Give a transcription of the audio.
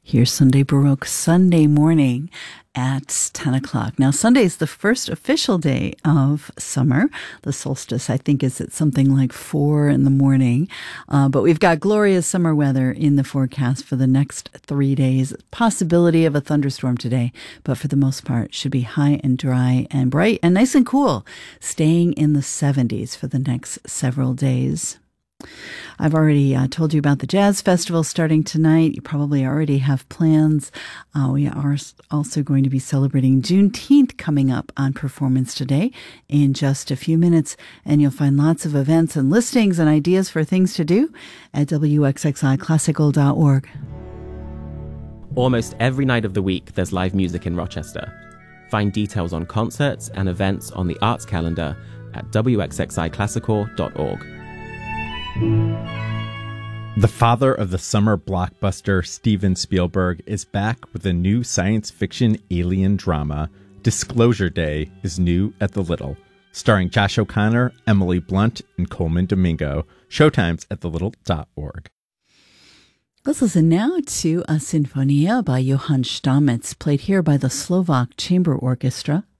Here's Sunday Baroque Sunday morning at 10 o'clock. Now, Sunday is the first official day of summer. The solstice, I think, is at something like 4 in the morning. But we've got glorious summer weather in the forecast for the next 3 days. Possibility of a thunderstorm today, but for the most part, should be high and dry and bright and nice and cool, staying in the 70s for the next several days. I've already told you about the Jazz Festival starting tonight. You probably already have plans. We are also going to be celebrating Juneteenth coming up on Performance Today in just a few minutes. And you'll find lots of events and listings and ideas for things to do at wxxiclassical.org. Almost every night of the week, there's live music in Rochester. Find details on concerts and events on the arts calendar at wxxiclassical.org. The father of the summer blockbuster, Steven Spielberg, is back with a new science fiction alien drama. Disclosure Day is new at the Little, starring Josh O'Connor, Emily Blunt, and Coleman Domingo. Showtimes at thelittle.org. Let's listen now to a Sinfonia by Johann Stamitz, played here by the Slovak Chamber Orchestra.